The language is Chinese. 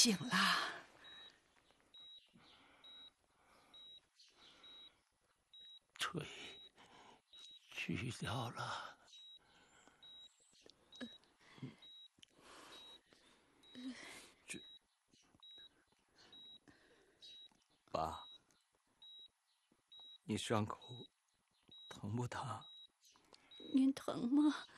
醒了。 腿锯掉了。 爸，你伤口疼不疼？ 您疼吗？